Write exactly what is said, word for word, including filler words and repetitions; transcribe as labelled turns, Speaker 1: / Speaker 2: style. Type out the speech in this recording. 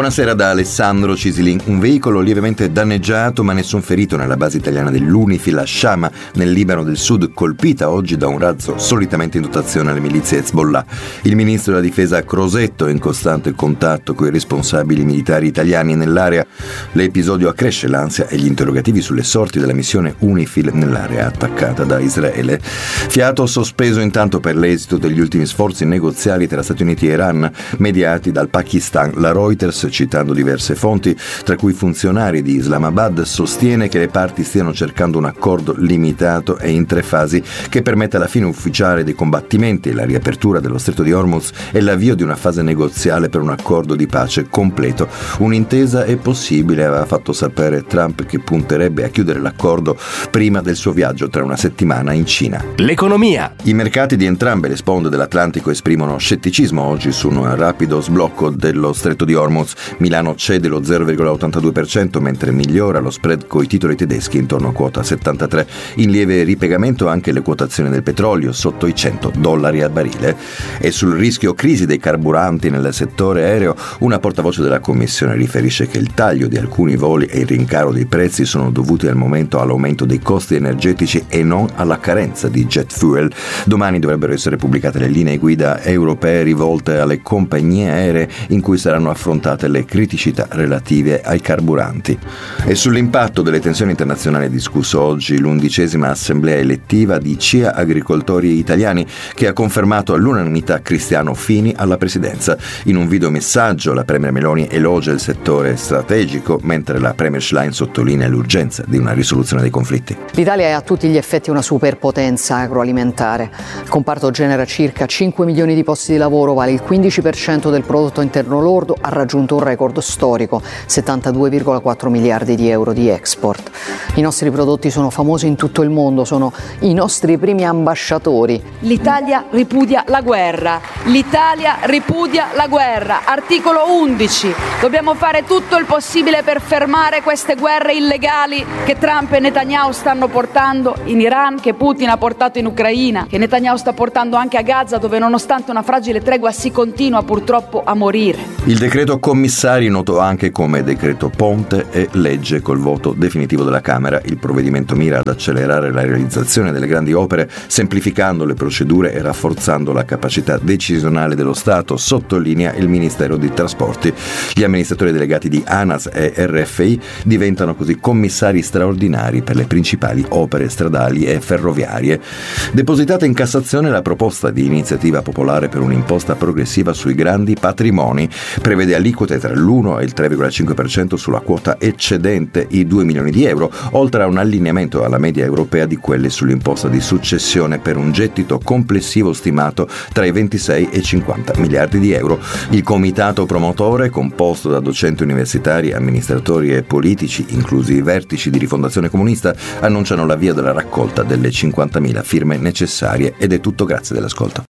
Speaker 1: Buonasera da Alessandro Cisilin. Un veicolo lievemente danneggiato ma nessun ferito nella base italiana dell'Unifil a Shama, nel Libano del Sud, colpita oggi da un razzo solitamente in dotazione alle milizie Hezbollah. Il ministro della difesa Crosetto è in costante contatto con i responsabili militari italiani nell'area. L'episodio accresce l'ansia e gli interrogativi sulle sorti della missione Unifil nell'area attaccata da Israele. Fiato sospeso intanto per l'esito degli ultimi sforzi negoziali tra Stati Uniti e Iran, mediati dal Pakistan. La Reuters, citando diverse fonti, tra cui funzionari di Islamabad, sostiene che le parti stiano cercando un accordo limitato e in tre fasi che permetta la fine ufficiale dei combattimenti, la riapertura dello stretto di Hormuz e l'avvio di una fase negoziale per un accordo di pace completo. Un'intesa è possibile, aveva fatto sapere Trump, che punterebbe a chiudere l'accordo prima del suo viaggio tra una settimana in Cina.
Speaker 2: L'economia.
Speaker 1: I mercati di entrambe le sponde dell'Atlantico esprimono scetticismo oggi su un rapido sblocco dello stretto di Hormuz. Milano cede lo zero virgola ottantadue per cento mentre migliora lo spread coi titoli tedeschi intorno a quota settantatré. In lieve ripiegamento anche le quotazioni del petrolio sotto i cento dollari al barile. E sul rischio crisi dei carburanti nel settore aereo, una portavoce della Commissione riferisce che il taglio di alcuni voli e il rincaro dei prezzi sono dovuti al momento all'aumento dei costi energetici e non alla carenza di jet fuel. Domani dovrebbero essere pubblicate le linee guida europee rivolte alle compagnie aeree in cui saranno affrontate le criticità relative ai carburanti. E sull'impatto delle tensioni internazionali è discusso oggi l'undicesima assemblea elettiva di C I A Agricoltori Italiani, che ha confermato all'unanimità Cristiano Fini alla presidenza. In un video messaggio la premier Meloni elogia il settore strategico, mentre la premier Schlein sottolinea l'urgenza di una risoluzione dei conflitti.
Speaker 3: L'Italia è a tutti gli effetti una superpotenza agroalimentare. Il comparto genera circa cinque milioni di posti di lavoro, vale il quindici per cento del prodotto interno lordo, ha raggiunto un record storico, settantadue virgola quattro miliardi di euro di export. I nostri prodotti sono famosi in tutto il mondo, sono i nostri primi ambasciatori.
Speaker 4: L'Italia ripudia la guerra, l'Italia ripudia la guerra. Articolo undici, dobbiamo fare tutto il possibile per fermare queste guerre illegali che Trump e Netanyahu stanno portando in Iran, che Putin ha portato in Ucraina, che Netanyahu sta portando anche a Gaza, dove nonostante una fragile tregua si continua purtroppo a morire.
Speaker 1: Il decreto commissari, noto anche come decreto Ponte, è legge col voto definitivo della Camera. Il provvedimento mira ad accelerare la realizzazione delle grandi opere, semplificando le procedure e rafforzando la capacità decisionale dello Stato, sottolinea il Ministero dei Trasporti. Gli amministratori delegati di ANAS e R F I diventano così commissari straordinari per le principali opere stradali e ferroviarie. Depositata in Cassazione la proposta di iniziativa popolare per un'imposta progressiva sui grandi patrimoni, prevede aliquote tra l'uno e il tre virgola cinque per cento sulla quota eccedente i due milioni di euro, oltre a un allineamento alla media europea di quelle sull'imposta di successione, per un gettito complessivo stimato tra i ventisei e i cinquanta miliardi di euro. Il comitato promotore, composto da docenti universitari, amministratori e politici, inclusi i vertici di Rifondazione Comunista, annunciano l'avvio della raccolta delle cinquantamila firme necessarie. Ed è tutto, grazie dell'ascolto.